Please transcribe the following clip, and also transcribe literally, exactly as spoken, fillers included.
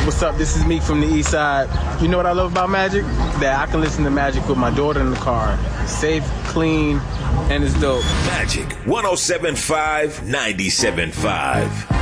What's up? This is Meek from the East Side. You know what I love about Magic? That I can listen to Magic with my daughter in the car. Safe, clean, and it's dope. Magic one oh seven point five, ninety-seven point five.